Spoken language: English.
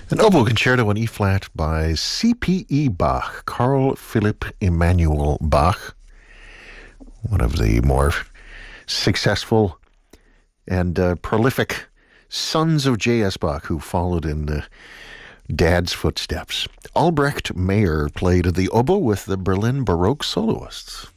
An oboe concerto in E-flat by C.P.E. Bach, Carl Philipp Emanuel Bach, one of the more successful and prolific sons of J.S. Bach who followed in Dad's footsteps. Albrecht Meyer played the oboe with the Berlin Baroque soloists.